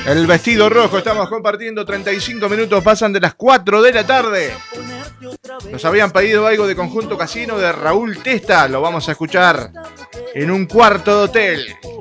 El vestido rojo, estamos compartiendo 35 minutos, pasan de las 4 de la tarde. Nos habían pedido algo de Conjunto Casino de Raúl Testa, lo vamos a escuchar en Un Cuarto de Hotel.